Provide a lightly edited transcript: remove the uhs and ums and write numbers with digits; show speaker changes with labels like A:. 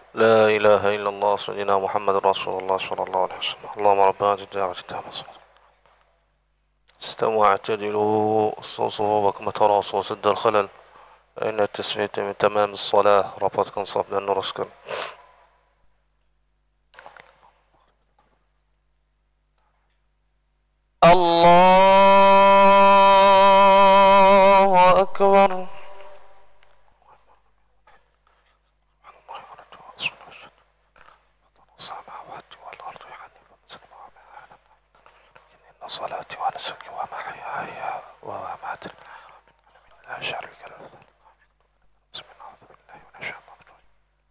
A: لا إله إلا الله سيدنا محمد رسول الله صلى الله عليه وسلم. اللهم ربنا هذه الدعوة التامة استووا اعتدلوا صفوفكم تراصوا سد الخلل إن التسمية من تمام الصلاة ربطكم صف لأنه رسكن. الله أكبر. السماوات والأرض حنيفا مسلما إن صلاتي ونسكي ومحياي ومماتي